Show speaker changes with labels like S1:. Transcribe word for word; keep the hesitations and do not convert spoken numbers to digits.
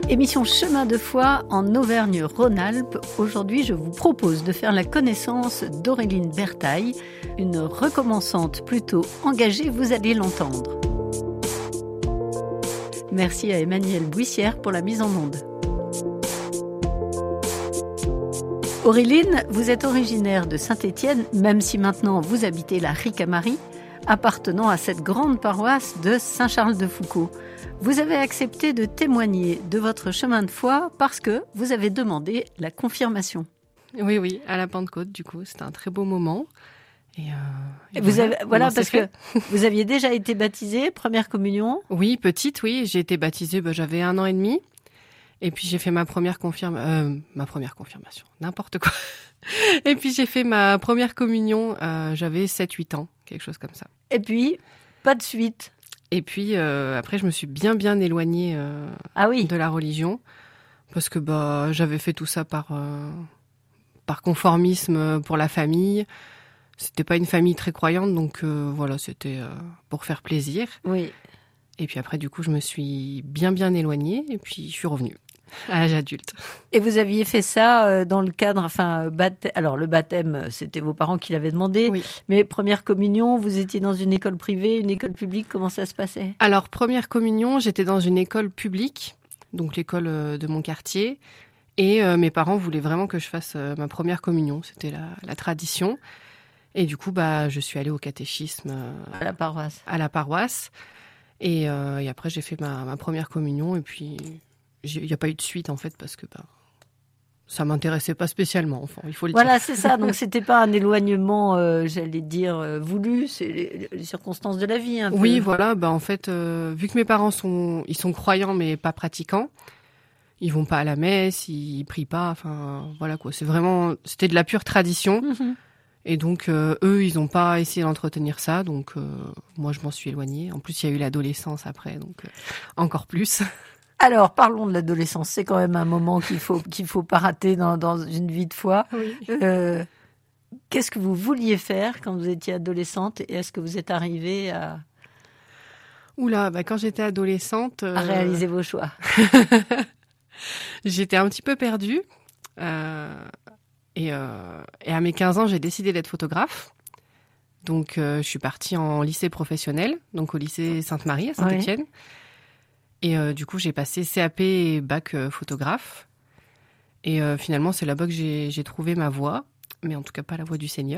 S1: Émission Chemin de foi en Auvergne-Rhône-Alpes. Aujourd'hui, je vous propose de faire la connaissance d'Auréline Bertaille, une recommençante plutôt engagée, vous allez l'entendre. Merci à Emmanuel Buissière pour la mise en onde. Auréline, vous êtes originaire de Saint-Étienne, même si maintenant vous habitez la Ricamarie, appartenant à cette grande paroisse de Saint-Charles-de-Foucault. Vous avez accepté de témoigner de votre chemin de foi parce que vous avez demandé la confirmation.
S2: Oui, oui, à la Pentecôte, du coup, c'était un très beau moment. Et, euh, et
S1: vous
S2: voilà,
S1: avez, voilà parce
S2: fait.
S1: que vous aviez déjà été baptisée, première communion.
S2: Oui, petite, oui, j'ai été baptisée, bah, j'avais un an et demi. Et puis j'ai fait ma première confirmation, euh, ma première confirmation, n'importe quoi. Et puis j'ai fait ma première communion, euh, j'avais sept huit ans, quelque chose comme ça.
S1: Et puis, pas de suite.
S2: Et puis euh, après, je me suis bien bien éloignée euh,
S1: ah oui.
S2: de la religion parce que bah j'avais fait tout ça par euh, par conformisme pour la famille. C'était pas une famille très croyante, donc euh, voilà, c'était euh, pour faire plaisir.
S1: Oui.
S2: Et puis après, du coup, je me suis bien bien éloignée et puis je suis revenue à l'âge adulte.
S1: Et vous aviez fait ça dans le cadre, enfin, baptême, alors le baptême, c'était vos parents qui l'avaient demandé,
S2: oui.
S1: Mais première communion, vous étiez dans une école privée, une école publique, comment ça se passait ?
S2: Alors, première communion, j'étais dans une école publique, donc l'école de mon quartier, et euh, mes parents voulaient vraiment que je fasse euh, ma première communion, c'était la, la tradition. Et du coup, bah, je suis allée au catéchisme. Euh,
S1: à la paroisse.
S2: À la paroisse. Et, euh, et après, j'ai fait ma, ma première communion, et puis... Il n'y a pas eu de suite, en fait, parce que ben, ça ne m'intéressait pas spécialement, enfin, il faut le
S1: voilà,
S2: dire.
S1: c'est ça. Donc, ce n'était pas un éloignement, euh, j'allais dire, euh, voulu. C'est les, les circonstances de la vie, un peu.
S2: Oui, voilà. Ben, en fait, euh, vu que mes parents sont, ils sont croyants, mais pas pratiquants, ils ne vont pas à la messe, ils ne prient pas. Enfin, voilà, quoi. C'est vraiment... C'était de la pure tradition. Mm-hmm. Et donc, euh, eux, ils n'ont pas essayé d'entretenir ça. Donc, euh, moi, je m'en suis éloignée. En plus, il y a eu l'adolescence après, donc euh, encore plus.
S1: Alors, parlons de l'adolescence. C'est quand même un moment qu'il faut qu'il faut pas rater dans, dans une vie de foi.
S2: Oui.
S1: Euh, qu'est-ce que vous vouliez faire quand vous étiez adolescente et est-ce que vous êtes arrivée à...
S2: Oula, bah quand j'étais adolescente...
S1: Euh... À réaliser vos choix.
S2: J'étais un petit peu perdue. Euh, et, euh, et à mes quinze ans, j'ai décidé d'être photographe. Donc, euh, je suis partie en lycée professionnel, donc au lycée Sainte-Marie à Saint-Étienne. Oui. Et euh, du coup, j'ai passé C A P et bac euh, photographe. Et euh, finalement, c'est là-bas que j'ai, j'ai trouvé ma voie, mais en tout cas pas la voie du Seigneur.